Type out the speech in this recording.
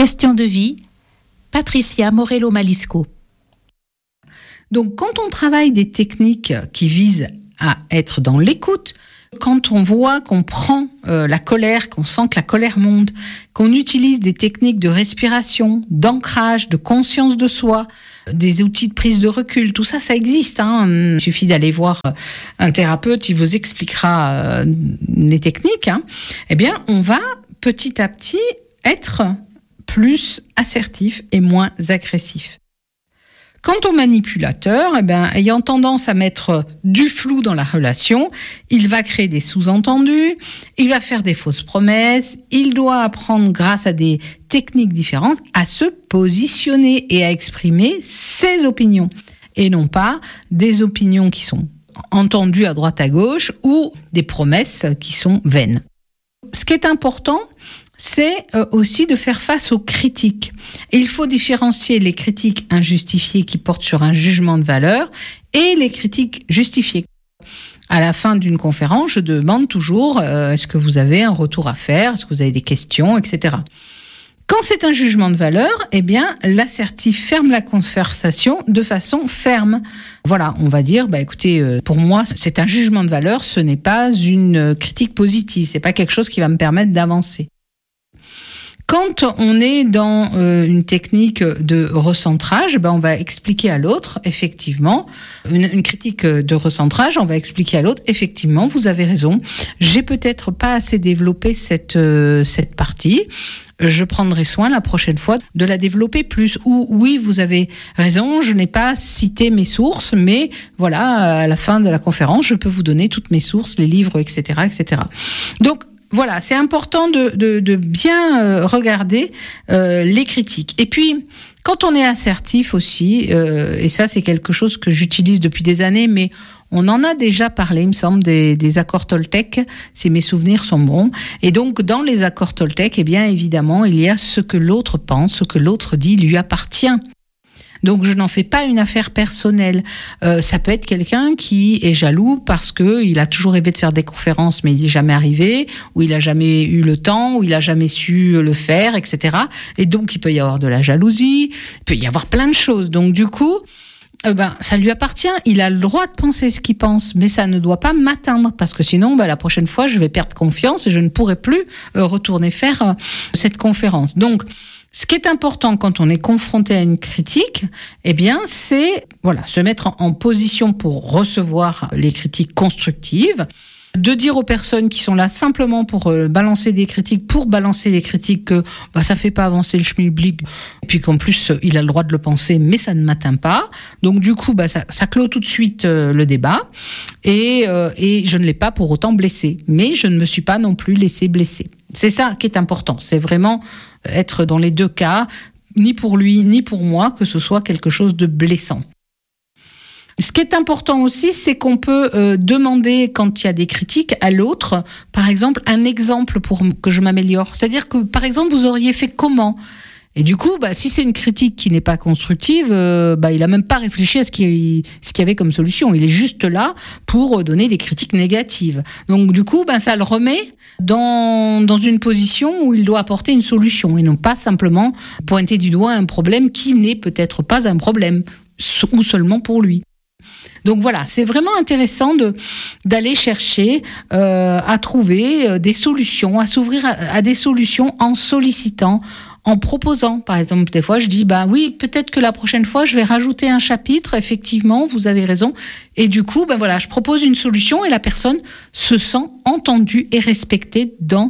Question de vie, Patricia Morello-Malisco. Donc, quand on travaille des techniques qui visent à être dans l'écoute, quand on voit qu'on prend la colère, qu'on sent que la colère monte, qu'on utilise des techniques de respiration, d'ancrage, de conscience de soi, des outils de prise de recul, tout ça, ça existe. Il suffit d'aller voir un thérapeute, il vous expliquera les techniques. Eh bien, on va petit à petit être plus assertif et moins agressif. Quant au manipulateur, ayant tendance à mettre du flou dans la relation, il va créer des sous-entendus, il va faire des fausses promesses, il doit apprendre grâce à des techniques différentes à se positionner et à exprimer ses opinions, et non pas des opinions qui sont entendues à droite à gauche ou des promesses qui sont vaines. Ce qui est important, c'est aussi de faire face aux critiques. Et il faut différencier les critiques injustifiées qui portent sur un jugement de valeur et les critiques justifiées. À la fin d'une conférence, je demande toujours est-ce que vous avez un retour à faire, est-ce que vous avez des questions, etc. Quand c'est un jugement de valeur, l'assertif ferme la conversation de façon ferme. Voilà, on va dire, écoutez, pour moi, c'est un jugement de valeur, ce n'est pas une critique positive, c'est pas quelque chose qui va me permettre d'avancer. Quand on est dans une technique de recentrage, on va expliquer à l'autre, effectivement, une critique de recentrage, on va expliquer à l'autre, effectivement, vous avez raison, j'ai peut-être pas assez développé cette partie. Je prendrai soin la prochaine fois de la développer plus. Ou oui, vous avez raison, je n'ai pas cité mes sources, mais voilà, à la fin de la conférence, je peux vous donner toutes mes sources, les livres, etc., etc. Donc, voilà, c'est important de bien regarder les critiques. Et puis, quand on est assertif aussi, et ça c'est quelque chose que j'utilise depuis des années, mais on en a déjà parlé, il me semble, des accords Toltec, si mes souvenirs sont bons. Et donc, dans les accords Toltec, évidemment, il y a ce que l'autre pense, ce que l'autre dit lui appartient. Donc, je n'en fais pas une affaire personnelle. Ça peut être quelqu'un qui est jaloux parce que il a toujours rêvé de faire des conférences, mais il n'y est jamais arrivé, ou il a jamais eu le temps, ou il a jamais su le faire, etc. Et donc, il peut y avoir de la jalousie, il peut y avoir plein de choses. Donc, du coup, ça lui appartient. Il a le droit de penser ce qu'il pense, mais ça ne doit pas m'atteindre parce que sinon, la prochaine fois, je vais perdre confiance et je ne pourrai plus retourner faire cette conférence. Donc, ce qui est important quand on est confronté à une critique, c'est se mettre en position pour recevoir les critiques constructives, de dire aux personnes qui sont là simplement pour balancer des critiques que ça fait pas avancer le schmilblick, et puis qu'en plus il a le droit de le penser, mais ça ne m'atteint pas. Donc du coup, ça clôt tout de suite le débat, et je ne l'ai pas pour autant blessé, mais je ne me suis pas non plus laissé blesser. C'est ça qui est important, c'est vraiment être dans les deux cas, ni pour lui ni pour moi, que ce soit quelque chose de blessant. Ce qui est important aussi, c'est qu'on peut demander, quand il y a des critiques, à l'autre, par exemple, un exemple pour que je m'améliore. C'est-à-dire que, par exemple, vous auriez fait comment ? Et du coup, si c'est une critique qui n'est pas constructive, il a même pas réfléchi à ce qu'il y avait comme solution. Il est juste là pour donner des critiques négatives. Donc du coup, ça le remet dans une position où il doit apporter une solution et non pas simplement pointer du doigt un problème qui n'est peut-être pas un problème ou seulement pour lui. Donc voilà, c'est vraiment intéressant d'aller chercher à trouver des solutions, à s'ouvrir à des solutions en sollicitant, en proposant. Par exemple, des fois, je dis, oui, peut-être que la prochaine fois, je vais rajouter un chapitre, effectivement, vous avez raison. Et du coup, je propose une solution et la personne se sent entendue et respectée dans